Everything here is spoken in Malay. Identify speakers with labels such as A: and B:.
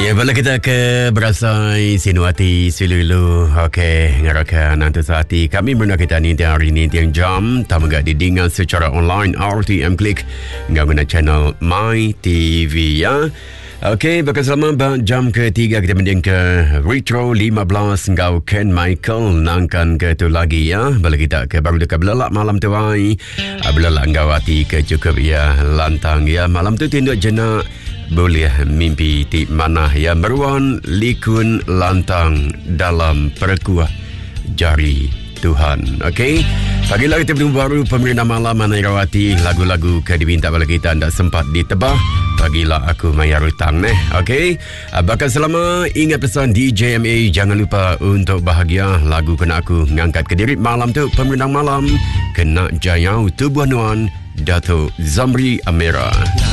A: Ya, bala kita ke berasai sinuati silulu. Okey, ngarakan nanti saati kami benar kita ni tiang hari ni tiang jam tamaga didingan secara online RTM Klik guna channel My TV ya. Okey, bakal selama jam ketiga kita mending ke Retro 15 ngau Ken Michael nangkan ke tu lagi ya. Bala kita ke baru dekat belalak malam tu ai. Belalak ngau hati ke cukup ya lantang ya. Malam tu tindak jenak boleh mimpi di mana ya meruan likun lantang dalam perkuah jari Tuhan. Okey, pagilah kita bertemu baru pemerintah malam Manairawati, lagu-lagu ke diminta bala kita anda sempat ditebah. Pagilah aku Maya Rutang Okey, bakal selama ingat pesan DJMA, jangan lupa untuk bahagia lagu kena aku ngangkat ke diri malam tu pemerintah malam kena jayau tubuh nuan Dato' Zamri Amira.